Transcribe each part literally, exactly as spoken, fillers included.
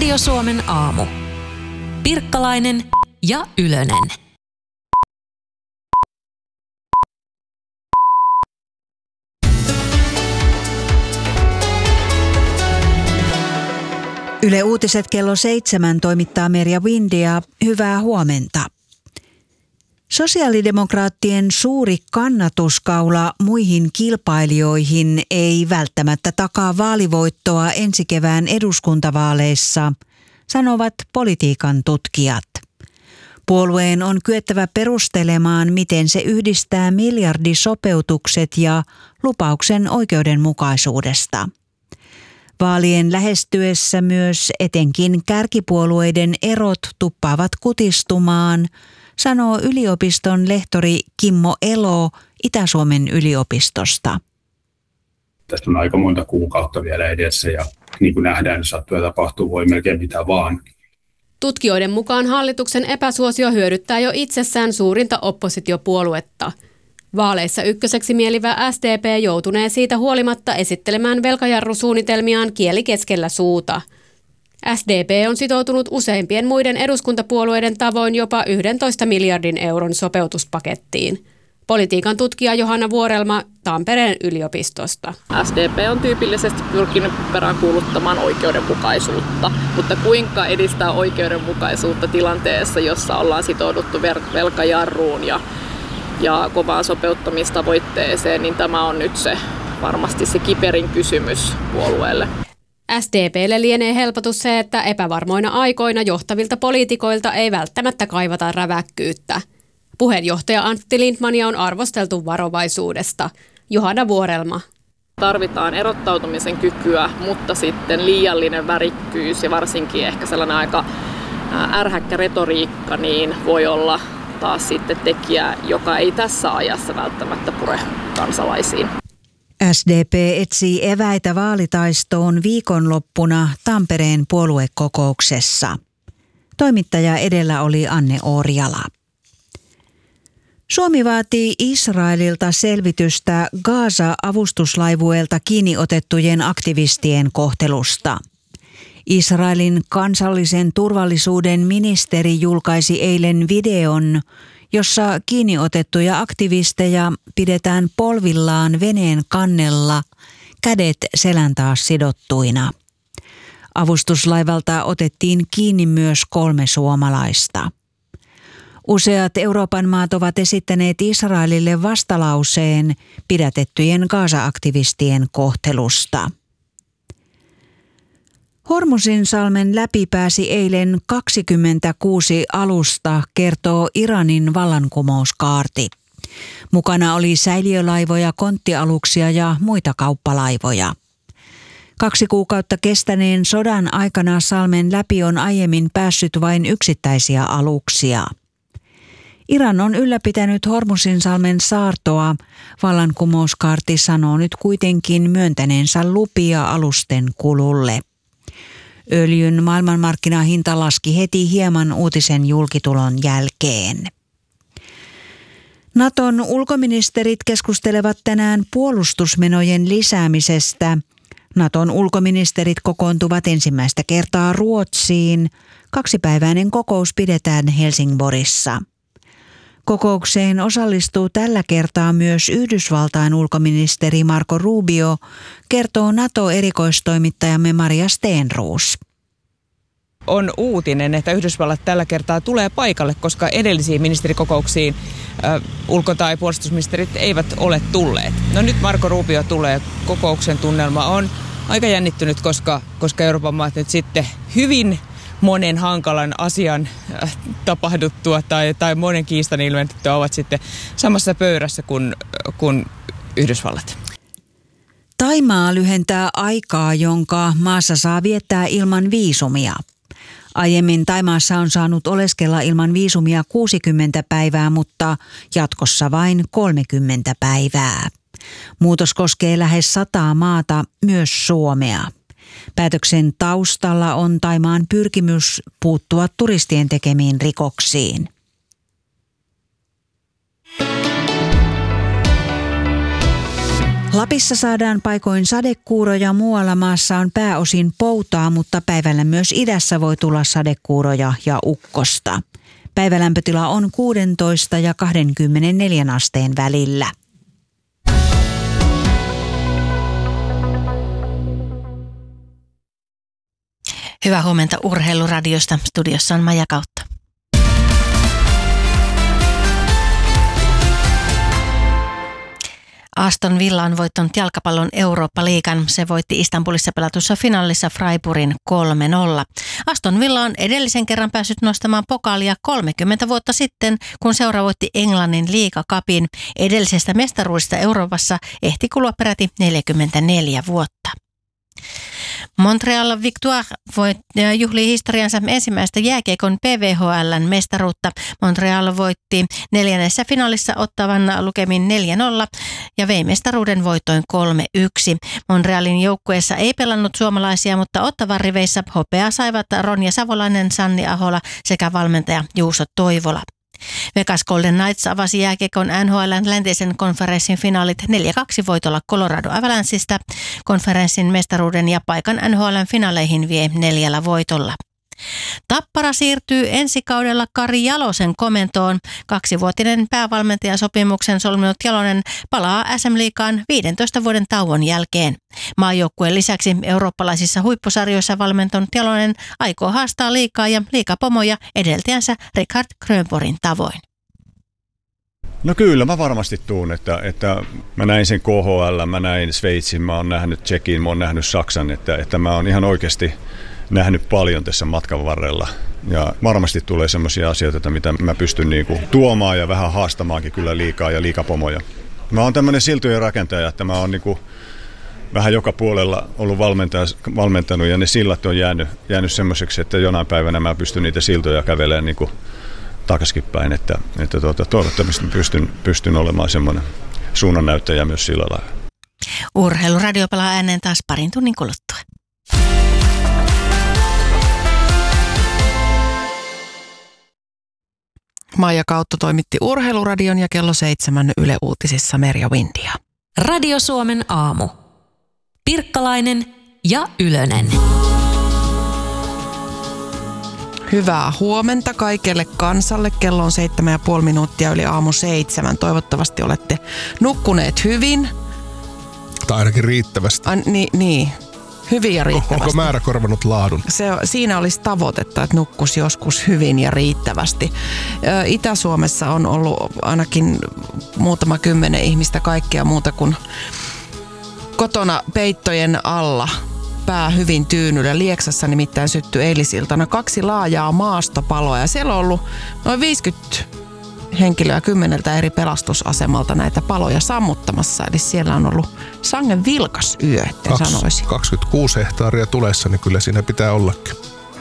Radio Suomen aamu. Pirkkalainen ja Ylönen. Yle Uutiset kello seitsemän toimittaa Merja Windia. Hyvää huomenta. Sosiaalidemokraattien suuri kannatuskaula muihin kilpailijoihin ei välttämättä takaa vaalivoittoa ensi kevään eduskuntavaaleissa, sanovat politiikan tutkijat. Puolueen on kyettävä perustelemaan, miten se yhdistää miljardisopeutukset ja lupauksen oikeudenmukaisuudesta. Vaalien lähestyessä myös etenkin kärkipuolueiden erot tuppaavat kutistumaan, sanoo yliopiston lehtori Kimmo Elo Itä-Suomen yliopistosta. Tästä on aika monta kuukautta vielä edessä ja niin kuin nähdään, niin sattuu ja tapahtuu, voi melkein mitä vaan. Tutkijoiden mukaan hallituksen epäsuosio hyödyttää jo itsessään suurinta oppositiopuoluetta. Vaaleissa ykköseksi mielivä S D P joutunee siitä huolimatta esittelemään velkajarrusuunnitelmiaan kieli keskellä suuta. S D P on sitoutunut useimpien muiden eduskuntapuolueiden tavoin jopa yksitoista miljardin euron sopeutuspakettiin. Politiikan tutkija Johanna Vuorelma Tampereen yliopistosta. S D P on tyypillisesti pyrkinyt peräänkuuluttamaan oikeudenmukaisuutta, mutta kuinka edistää oikeudenmukaisuutta tilanteessa, jossa ollaan sitouduttu velkajarruun ja ja kovaan sopeuttamistavoitteeseen, niin tämä on nyt se varmasti se kiperin kysymys puolueelle. S D P:lle lienee helpotus se, että epävarmoina aikoina johtavilta poliitikoilta ei välttämättä kaivata räväkkyyttä. Puheenjohtaja Antti Lindtmania on arvosteltu varovaisuudesta. Johanna Vuorelma. Tarvitaan erottautumisen kykyä, mutta sitten liiallinen värikkyys ja varsinkin ehkä sellainen aika ärhäkkä retoriikka niin voi olla taas sitten tekijä, joka ei tässä ajassa välttämättä pure kansalaisiin. S D P etsii eväitä vaalitaistoon viikonloppuna Tampereen puoluekokouksessa. Toimittaja edellä oli Anne Orjala. Suomi vaatii Israelilta selvitystä Gaza-avustuslaivueelta kiinni otettujen aktivistien kohtelusta. Israelin kansallisen turvallisuuden ministeri julkaisi eilen videon, jossa kiinni otettuja aktivisteja pidetään polvillaan veneen kannella, kädet selän taas sidottuina. Avustuslaivalta otettiin kiinni myös kolme suomalaista. Useat Euroopan maat ovat esittäneet Israelille vastalauseen pidätettyjen Gaza-aktivistien kohtelusta. Hormuzinsalmen läpi pääsi eilen kaksikymmentäkuusi alusta, kertoo Iranin vallankumouskaarti. Mukana oli säiliölaivoja, konttialuksia ja muita kauppalaivoja. Kaksi kuukautta kestäneen sodan aikana salmen läpi on aiemmin päässyt vain yksittäisiä aluksia. Iran on ylläpitänyt Hormuzinsalmen saartoa. Vallankumouskaarti sanoo nyt kuitenkin myöntäneensä lupia alusten kululle. Öljyn maailmanmarkkinahinta laski heti hieman uutisen julkitulon jälkeen. Naton ulkoministerit keskustelevat tänään puolustusmenojen lisäämisestä. Naton ulkoministerit kokoontuvat ensimmäistä kertaa Ruotsiin. Kaksipäiväinen kokous pidetään Helsingborissa. Kokoukseen osallistuu tällä kertaa myös Yhdysvaltain ulkoministeri Marco Rubio, kertoo NATO-erikoistoimittajamme Maria Stenroos. On uutinen, että Yhdysvallat tällä kertaa tulee paikalle, koska edellisiin ministerikokouksiin äh, ulko- tai puolustusministerit eivät ole tulleet. No nyt Marco Rubio tulee. Kokouksen tunnelma on aika jännittynyt, koska, koska Euroopan maat nyt sitten hyvin monen hankalan asian äh, tapahduttua tai, tai monen kiistan ilmentyttyä ovat sitten samassa pöydässä kuin, kuin Yhdysvallat. Thaimaa lyhentää aikaa, jonka maassa saa viettää ilman viisumia. Aiemmin Thaimaassa on saanut oleskella ilman viisumia kuusikymmentä päivää, mutta jatkossa vain kolmekymmentä päivää. Muutos koskee lähes sataa maata, myös Suomea. Päätöksen taustalla on Thaimaan pyrkimys puuttua turistien tekemiin rikoksiin. Lapissa saadaan paikoin sadekuuroja, muualla maassa on pääosin poutaa, mutta päivällä myös idässä voi tulla sadekuuroja ja ukkosta. Päivälämpötila on kuusitoista ja kaksikymmentäneljä asteen välillä. Hyvää huomenta Urheiluradiosta. Studiossa on Maija Kautta. Aston Villa on voittanut jalkapallon Eurooppa-liigan. Se voitti Istanbulissa pelatussa finaalissa Freiburgin kolme nolla. Aston Villa on edellisen kerran päässyt nostamaan pokaalia kolmekymmentä vuotta sitten, kun seura voitti Englannin liigacupin. Edellisestä mestaruudesta Euroopassa ehti kulua peräti neljäkymmentäneljä vuotta. Montreal Victoire juhlii historiansa ensimmäistä jääkiekon P V H L:n mestaruutta. Montreal voitti neljännessä finaalissa Ottavan lukemin neljä nolla ja vei mestaruuden voittoin kolme yksi. Montrealin joukkueessa ei pelannut suomalaisia, mutta Ottavan riveissä hopeaa saivat Ronja Savolainen, Sanni Ahola sekä valmentaja Juuso Toivola. Vegas Golden Knights avasi jääkiekon N H L:n läntisen konferenssin finaalit neljä kaksi voitolla Colorado Avalanchesta. Konferenssin mestaruuden ja paikan N H L:n finaaleihin vie neljällä voitolla. Tappara siirtyy ensi kaudella Kari Jalosen komentoon. Kaksivuotinen päävalmentajasopimuksen solminut Jalonen palaa S M-liigaan viidentoista vuoden tauon jälkeen. Maajoukkueen lisäksi eurooppalaisissa huippusarjoissa valmentanut Jalonen aikoo haastaa liigaa ja liigapomoja edeltäjänsä Richard Grönborgin tavoin. No kyllä, mä varmasti tuun, että, että mä näin sen K H L, mä näin Sveitsin, mä oon nähnyt Tšekin, mä oon nähnyt Saksan, että, että mä oon ihan oikeasti nähnyt paljon tässä matkan varrella. Ja varmasti tulee semmoisia asioita, mitä mä pystyn niinku tuomaan ja vähän haastamaankin kyllä liikaa ja liikapomoja. Mä oon tämmöinen siltojen rakentaja, että mä oon niinku vähän joka puolella ollut valmentanut ja ne sillat on jäänyt, jäänyt semmoiseksi, että jonain päivänä mä pystyn niitä siltoja kävelemään niinku takaskin päin. Että, että tuota, toivottavasti pystyn, pystyn olemaan semmoinen suunnannäyttäjä myös sillä lailla. Urheiluradio palaa ääneen taas parin tunnin kuluttua. Maija Kautto toimitti Urheiluradion ja kello seitsemän Yle Uutisissa Merja Windia. Radio Suomen aamu. Pirkkalainen ja Ylönen. Hyvää huomenta kaikelle kansalle. Kello on seitsemän ja puoli minuuttia yli aamu seitsemän. Toivottavasti olette nukkuneet hyvin. Tai ainakin riittävästi. A, niin, niin. Hyvin ja riittävästi. Onko määrä korvanut laadun? Se, siinä olisi tavoitetta, että nukkuisi joskus hyvin ja riittävästi. Itä-Suomessa on ollut ainakin muutama kymmenen ihmistä kaikkea muuta kuin kotona peittojen alla. Pää hyvin tyynyllä. Lieksassa nimittäin syttyi eilisiltana kaksi laajaa maastopaloa ja siellä on ollut noin viisikymmentä henkilöä kymmeneltä eri pelastusasemalta näitä paloja sammuttamassa. Eli siellä on ollut sangen vilkas yö, etten sanoisi. kaksikymmentäkuusi hehtaaria tulessa, niin kyllä siinä pitää ollakin.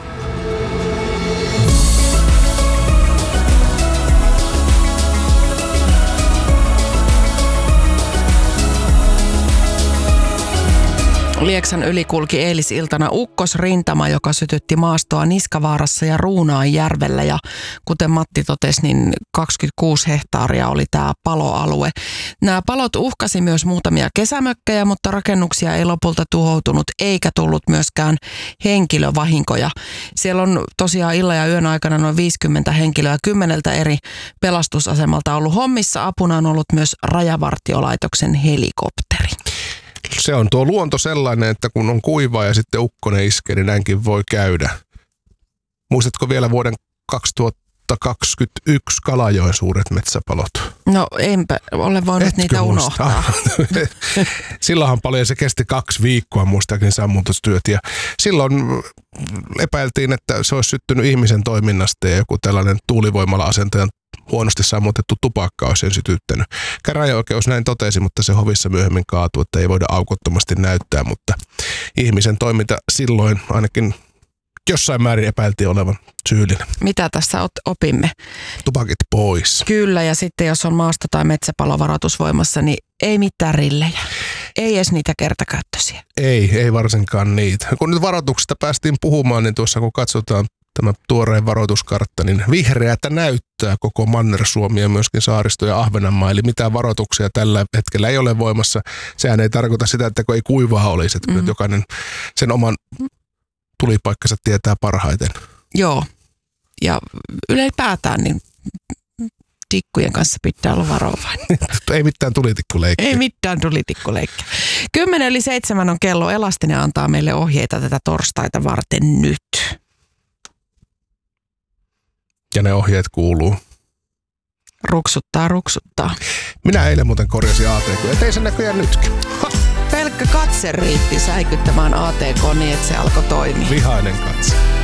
Lieksan yli kulki eilisiltana ukkosrintama, joka sytytti maastoa Niskavaarassa ja Ruunaanjärvellä. Ja kuten Matti totesi, niin kaksikymmentäkuusi hehtaaria oli tämä paloalue. Nämä palot uhkasi myös muutamia kesämökkejä, mutta rakennuksia ei lopulta tuhoutunut eikä tullut myöskään henkilövahinkoja. Siellä on tosiaan illan ja yön aikana noin viisikymmentä henkilöä kymmeneltä eri pelastusasemalta ollut hommissa. Apuna on ollut myös Rajavartiolaitoksen helikopteri. Se on tuo luonto sellainen, että kun on kuivaa ja sitten ukkonen iskee, niin näinkin voi käydä. Muistatko vielä vuoden kaksituhattakaksikymmentäyksi Kalajoen suuret metsäpalot? No enpä ole voinut Etkö niitä muista? unohtaa. Silloinhan paljon se kesti kaksi viikkoa muistaakin sammutustyöt ja silloin epäiltiin, että se olisi syttynyt ihmisen toiminnasta ja joku tällainen tuulivoimala-asentajan huonosti sammutettu tupakka olisi sen sytyttänyt. Käräjäoikeus näin totesi, mutta se hovissa myöhemmin kaatui, että ei voida aukottomasti näyttää, mutta ihmisen toiminta silloin ainakin jossain määrin epäiltiin olevan syyllinen. Mitä tässä opimme? Tupakit pois. Kyllä, ja sitten jos on maasto- tai metsäpalovaroitus voimassa, niin ei mitään rillejä. Ei edes niitä kertakäyttöisiä. Ei, ei varsinkaan niitä. Kun nyt varoituksesta päästiin puhumaan, niin tuossa kun katsotaan tämä tuoreen varoituskartta, niin vihreätä näyttää koko Manner-Suomi ja myöskin Saaristo ja Ahvenanmaa. Eli mitään varoituksia tällä hetkellä ei ole voimassa. Sehän ei tarkoita sitä, että kun ei kuivaa olisi, että mm. jokainen sen oman tulipaikkansa tietää parhaiten. Joo, ja ylipäätään niin tikkujen kanssa pitää olla varovainen. Ei mitään tulitikkuleikkiä. Ei mitään tulitikkuleikkiä. Kymmenen yli seitsemän on kello. Elastinen antaa meille ohjeita tätä torstaita varten nyt. Ja ne ohjeet kuuluu. Ruksuttaa, ruksuttaa. Minä eilen muuten korjasin A T K, ja tein sen näköjään nytkin. Ha! Pelkkä katse riitti säikyttämään A T K niin, että se alkoi toimia. Vihainen katse.